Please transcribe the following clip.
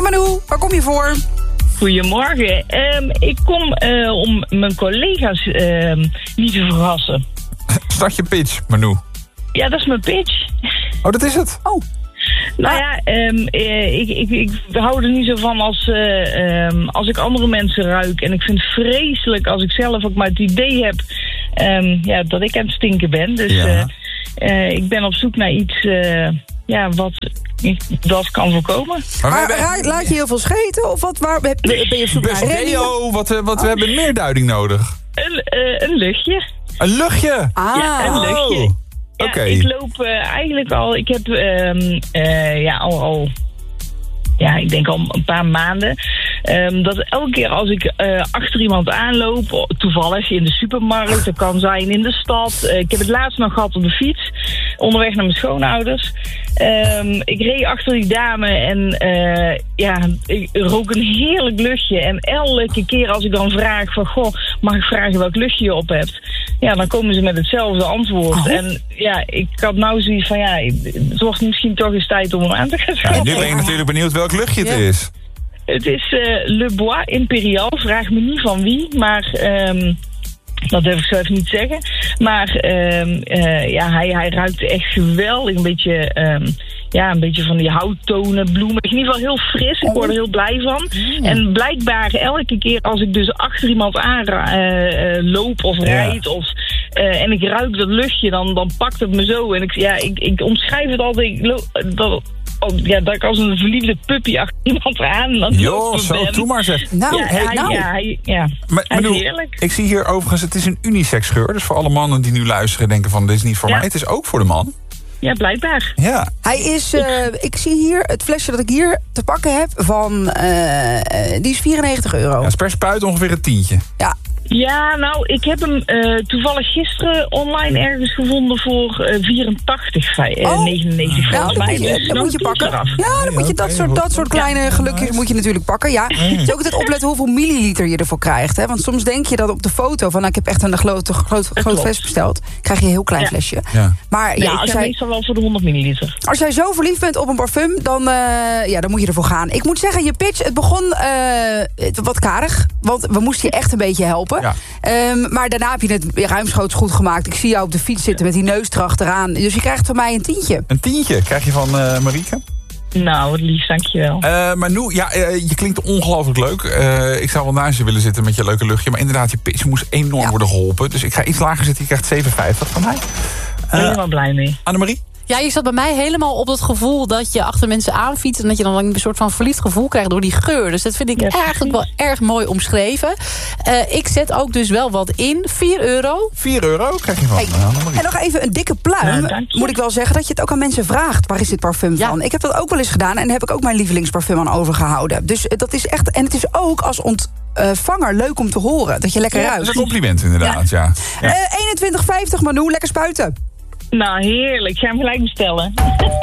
Manu, waar kom je voor? Goedemorgen. Ik kom om mijn collega's niet te verrassen. Start je pitch, Manu. Ja, dat is mijn pitch. Oh, dat is het? Oh. Nou ja, ik hou er niet zo van als ik andere mensen ruik. En ik vind het vreselijk als ik zelf ook maar het idee heb dat ik aan het stinken ben. Dus ik ben op zoek naar iets wat dat kan voorkomen. Maar laat je heel veel scheten? Of waar ben je op zoek naar? Leo, we hebben meer duiding nodig. Een luchtje. Een luchtje? Ja, een luchtje. Ja, Oké. Ik loop eigenlijk al... Ik heb ik denk al een paar maanden... dat elke keer als ik achter iemand aanloop... toevallig in de supermarkt, dat kan zijn in de stad... ik heb het laatst nog gehad op de fiets... onderweg naar mijn schoonouders. Ik reed achter die dame en ik rook een heerlijk luchtje. En elke keer als ik dan vraag van... Goh, mag ik vragen welk luchtje je op hebt? Ja, dan komen ze met hetzelfde antwoord. Oh. En ja, ik had nou zoiets van... het wordt misschien toch eens tijd om hem aan te gaan schaffen. Ja, nu ben je natuurlijk benieuwd welk luchtje het is. Het is Le Bois Imperial. Vraag me niet van wie, maar... dat durf ik zo even niet zeggen. Maar hij ruikt echt geweldig. Een beetje van die houttonen, bloemen. In ieder geval heel fris. Ik word er heel blij van. En blijkbaar elke keer als ik dus achter iemand aan loop of rijd... en ik ruik dat luchtje, dan pakt het me zo. En ik omschrijf het altijd... dat ik als een verliefde puppy achter iemand aan... Jo, zo, doe maar zeg. Hij is heerlijk. Ik zie hier overigens, het is een unisex geur. Dus voor alle mannen die nu luisteren denken van... dit is niet voor mij, het is ook voor de man. Ja, blijkbaar. Ja. Hij is, ik zie hier het flesje dat ik hier te pakken heb van... die is €94. Ja, is per spuit ongeveer een tientje. Ja. Ja, nou, ik heb hem toevallig gisteren online ergens gevonden voor 84,99 volgens mij. Dat moet je pakken. Ja, dan moet je dat soort kleine gelukjes moet je natuurlijk pakken. Ja, je moet ook altijd opletten hoeveel milliliter je ervoor krijgt. Hè? Want soms denk je dat op de foto van... ik heb echt een groot fles besteld. Krijg je een heel klein flesje. Ja. Maar ik ga meestal wel voor de 100 milliliter. Als jij zo verliefd bent op een parfum, dan moet je ervoor gaan. Ik moet zeggen, je pitch, het begon wat karig. Want we moesten je echt een beetje helpen. Ja. Maar daarna heb je het ruimschoots goed gemaakt. Ik zie jou op de fiets zitten met die neus erachteraan. Dus je krijgt van mij een tientje. Een tientje krijg je van Marieke? Nou, wat lief, dankjewel. Maar nu, je klinkt ongelooflijk leuk. Ik zou wel naast je willen zitten met je leuke luchtje. Maar inderdaad, je pitch moest enorm worden geholpen. Dus ik ga iets lager zitten. Je krijgt 7,50 van mij. Helemaal blij mee. Annemarie? Ja, je zat bij mij helemaal op het gevoel dat je achter mensen aanfietst... en dat je dan een soort van verliefd gevoel krijgt door die geur. Dus dat vind ik eigenlijk wel erg mooi omschreven. Ik zet ook dus wel wat in. €4. €4 krijg je van Annemarie. En nog even een dikke pluim. Moet ik wel zeggen dat je het ook aan mensen vraagt. Waar is dit parfum van? Ik heb dat ook wel eens gedaan. En daar heb ik ook mijn lievelingsparfum aan overgehouden. Dus dat is echt... En het is ook als ontvanger leuk om te horen. Dat je lekker ruikt. Dat is een compliment inderdaad, ja. 21,50 Manu, lekker spuiten. Nou, heerlijk. Ik ga hem gelijk bestellen.